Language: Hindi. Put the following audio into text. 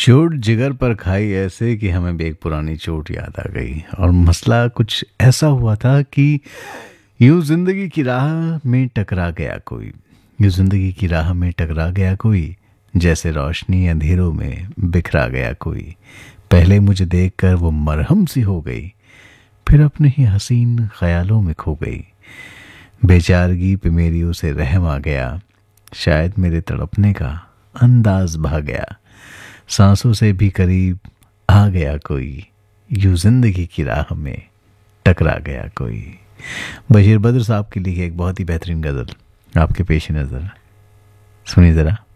चोट जिगर पर खाई ऐसे कि हमें भी एक पुरानी चोट याद आ गई। और मसला कुछ ऐसा हुआ था कि यूं जिंदगी की राह में टकरा गया कोई। यूं जिंदगी की राह में टकरा गया कोई, जैसे रोशनी अंधेरों में बिखरा गया कोई। पहले मुझे देखकर वो मरहम सी हो गई, फिर अपने ही हसीन ख्यालों में खो गई। बेचारगी पे मेरी उसे रहम आ गया, शायद मेरे तड़पने का अंदाज भा गया। सांसों से भी करीब आ गया कोई, यूं जिंदगी की राह में टकरा गया कोई। बशीर बद्र साहब के लिए एक बहुत ही बेहतरीन गज़ल आपके पेश नज़र, सुनिए ज़रा।